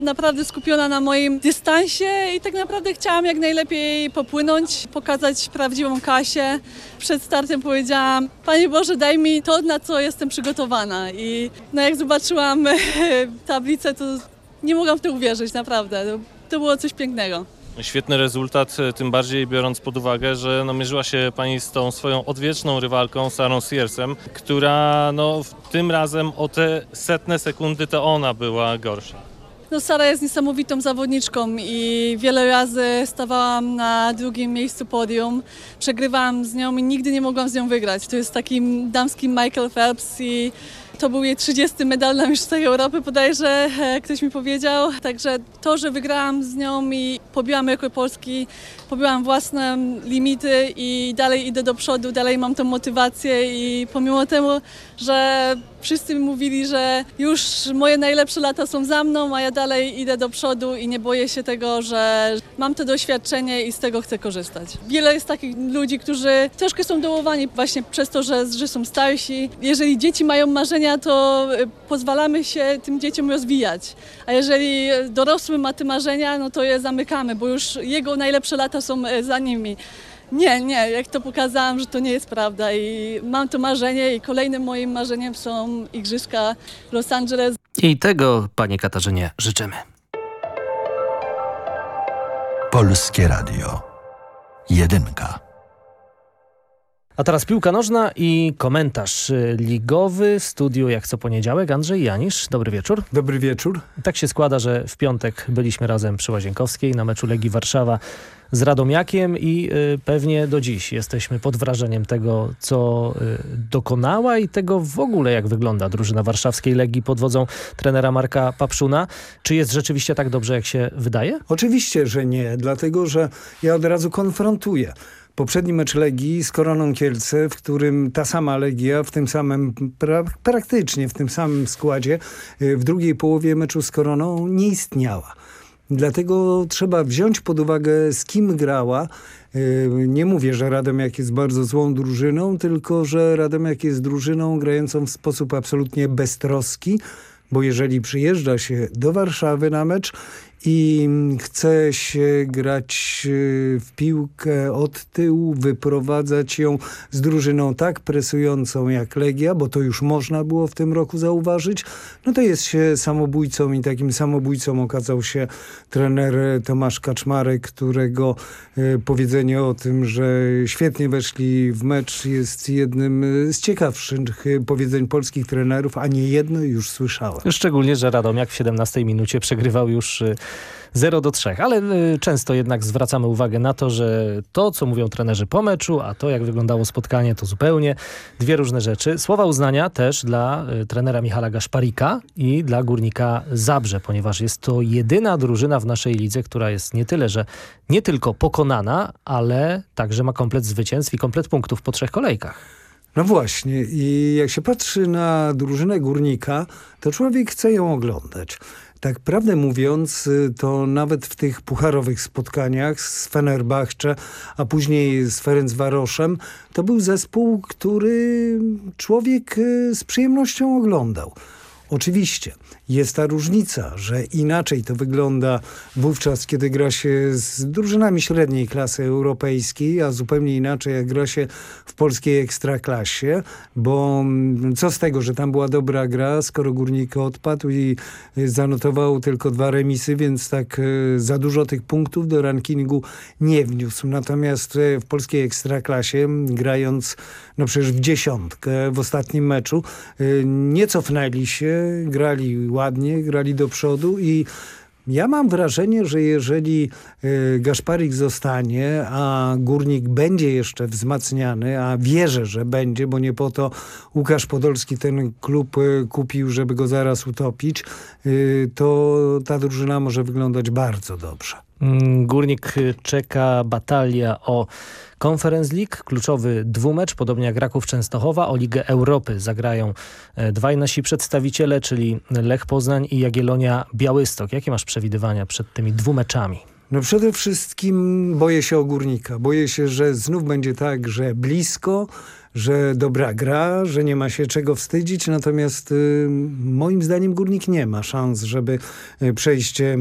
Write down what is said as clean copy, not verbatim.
Naprawdę skupiona na moim dystansie i tak naprawdę chciałam jak najlepiej popłynąć, pokazać prawdziwą Kasię. Przed startem powiedziałam: Panie Boże, daj mi to, na co jestem przygotowana. I jak zobaczyłam tablicę, to nie mogłam w to uwierzyć, naprawdę. To było coś pięknego. Świetny rezultat, tym bardziej biorąc pod uwagę, że mierzyła się Pani z tą swoją odwieczną rywalką Sarą Searsem, która tym razem o te setne sekundy to ona była gorsza. Sara jest niesamowitą zawodniczką i wiele razy stawałam na drugim miejscu podium. Przegrywałam z nią i nigdy nie mogłam z nią wygrać. To jest taki damski Michael Phelps i to był jej 30. medal na Mistrzostwach Europy, bodajże ktoś mi powiedział. Także to, że wygrałam z nią i pobiłam rekord Polski, pobiłam własne limity i dalej idę do przodu, dalej mam tę motywację i pomimo tego, że wszyscy mi mówili, że już moje najlepsze lata są za mną, a ja dalej idę do przodu i nie boję się tego, że mam to doświadczenie i z tego chcę korzystać. Wiele jest takich ludzi, którzy troszkę są dołowani właśnie przez to, że są starsi. Jeżeli dzieci mają marzenia, to pozwalamy się tym dzieciom rozwijać. A jeżeli dorosły ma te marzenia, to je zamykamy, bo już jego najlepsze lata są za nimi. Nie, jak to pokazałam, że to nie jest prawda i mam to marzenie i kolejnym moim marzeniem są Igrzyska Los Angeles. I tego Pani Katarzynie życzymy. Polskie Radio. Jedynka. A teraz piłka nożna i komentarz ligowy w studiu jak co poniedziałek. Andrzej Janisz, dobry wieczór. Dobry wieczór. Tak się składa, że w piątek byliśmy razem przy Łazienkowskiej na meczu Legii Warszawa z Radomiakiem i pewnie do dziś jesteśmy pod wrażeniem tego, co dokonała i tego w ogóle, jak wygląda drużyna warszawskiej Legii pod wodzą trenera Marka Papszuna. Czy jest rzeczywiście tak dobrze, jak się wydaje? Oczywiście, że nie, dlatego że ja od razu konfrontuję. Poprzedni mecz Legii z Koroną Kielce, w którym ta sama Legia w tym samym, praktycznie w tym samym składzie w drugiej połowie meczu z Koroną nie istniała. Dlatego trzeba wziąć pod uwagę, z kim grała. Nie mówię, że Radomiak jest bardzo złą drużyną, tylko że Radomiak jest drużyną grającą w sposób absolutnie beztroski, bo jeżeli przyjeżdża się do Warszawy na mecz i chce się grać w piłkę od tyłu, wyprowadzać ją z drużyną tak presującą jak Legia, bo to już można było w tym roku zauważyć, to jest się samobójcą i takim samobójcą okazał się trener Tomasz Kaczmarek, którego powiedzenie o tym, że świetnie weszli w mecz jest jednym z ciekawszych powiedzeń polskich trenerów, a nie jedno już słyszałem. Szczególnie, że Radomiak w 17 minucie przegrywał już 0-3, ale często jednak zwracamy uwagę na to, że to, co mówią trenerzy po meczu, a to, jak wyglądało spotkanie, to zupełnie dwie różne rzeczy. Słowa uznania też dla trenera Michala Gaszparika i dla Górnika Zabrze, ponieważ jest to jedyna drużyna w naszej lidze, która jest nie tyle, że nie tylko pokonana, ale także ma komplet zwycięstw i komplet punktów po 3 kolejkach. No właśnie i jak się patrzy na drużynę Górnika, to człowiek chce ją oglądać. Tak prawdę mówiąc, to nawet w tych pucharowych spotkaniach z Fenerbahce, a później z Ferencvaroszem, to był zespół, który człowiek z przyjemnością oglądał. Oczywiście jest ta różnica, że inaczej to wygląda wówczas, kiedy gra się z drużynami średniej klasy europejskiej, a zupełnie inaczej jak gra się w polskiej ekstraklasie, bo co z tego, że tam była dobra gra, skoro Górnik odpadł i zanotował tylko 2 remisy, więc tak za dużo tych punktów do rankingu nie wniósł. Natomiast w polskiej ekstraklasie, grając przecież w 10 w ostatnim meczu, nie cofnęli się, grali ładnie, grali do przodu i ja mam wrażenie, że jeżeli Gaszparik zostanie, a Górnik będzie jeszcze wzmacniany, a wierzę, że będzie, bo nie po to Łukasz Podolski ten klub kupił, żeby go zaraz utopić, to ta drużyna może wyglądać bardzo dobrze. Górnik czeka batalia o Conference League, kluczowy dwumecz, podobnie jak Raków Częstochowa. O Ligę Europy zagrają dwaj nasi przedstawiciele, czyli Lech Poznań i Jagiellonia Białystok. Jakie masz przewidywania przed tymi dwumeczami? No przede wszystkim boję się o Górnika. Boję się, że znów będzie tak, że blisko, że dobra gra, że nie ma się czego wstydzić, natomiast moim zdaniem Górnik nie ma szans, żeby przejść